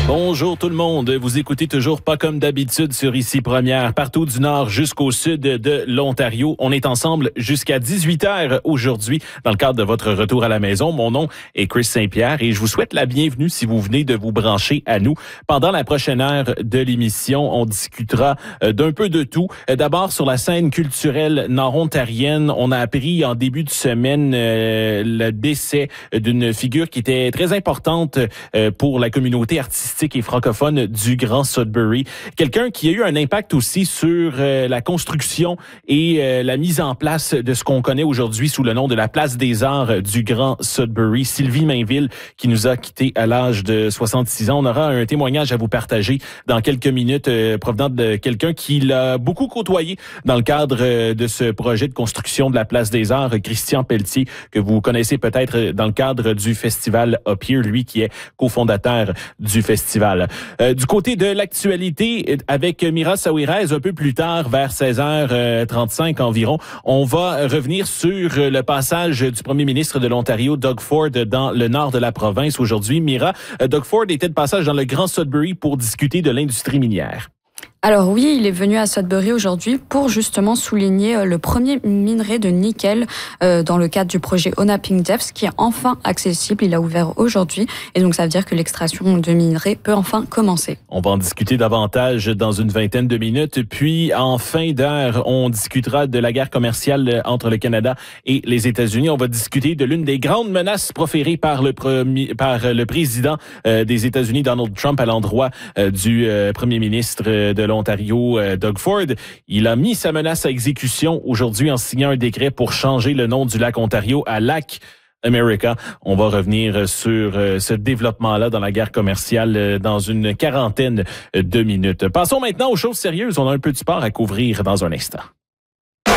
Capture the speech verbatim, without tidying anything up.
Bonjour tout le monde, vous écoutez toujours Pas comme d'habitude sur Ici Première, partout du nord jusqu'au sud de l'Ontario. On est ensemble jusqu'à dix-huit heures aujourd'hui dans le cadre de votre retour à la maison. Mon nom est Chris Saint-Pierre et je vous souhaite la bienvenue si vous venez de vous brancher à nous. Pendant la prochaine heure de l'émission, on discutera d'un peu de tout. D'abord sur la scène culturelle nord-ontarienne, on a appris en début de semaine euh, le décès d'une figure qui était très importante euh, pour la communauté artistique et francophone du Grand Sudbury. Quelqu'un qui a eu un impact aussi sur euh, la construction et euh, la mise en place de ce qu'on connaît aujourd'hui sous le nom de la Place des Arts du Grand Sudbury. Sylvie Mainville, qui nous a quittés à l'âge de soixante-six ans. On aura un témoignage à vous partager dans quelques minutes euh, provenant de quelqu'un qui l'a beaucoup côtoyé dans le cadre euh, de ce projet de construction de la Place des Arts, Christian Pelletier, que vous connaissez peut-être dans le cadre du festival Up Here, lui qui est cofondateur du festival. Euh, du côté de l'actualité, avec Mira Saouirez, un peu plus tard, vers seize heures trente-cinq environ, on va revenir sur le passage du premier ministre de l'Ontario, Doug Ford, dans le nord de la province aujourd'hui. Mira, Doug Ford était de passage dans le Grand Sudbury pour discuter de l'industrie minière. Alors oui, il est venu à Sudbury aujourd'hui pour justement souligner le premier minerai de nickel euh, dans le cadre du projet Onaping Depths qui est enfin accessible. Il a ouvert aujourd'hui et donc ça veut dire que l'extraction de minerais peut enfin commencer. On va en discuter davantage dans une vingtaine de minutes. Puis en fin d'heure, on discutera de la guerre commerciale entre le Canada et les États-Unis. On va discuter de l'une des grandes menaces proférées par le premier, par le président euh, des États-Unis, Donald Trump, à l'endroit euh, du euh, premier ministre de l'Ontario, Doug Ford. Il a mis sa menace à exécution aujourd'hui en signant un décret pour changer le nom du lac Ontario à Lac America. On va revenir sur ce développement-là dans la guerre commerciale dans une quarantaine de minutes. Passons maintenant aux choses sérieuses. On a un peu de sport à couvrir dans un instant.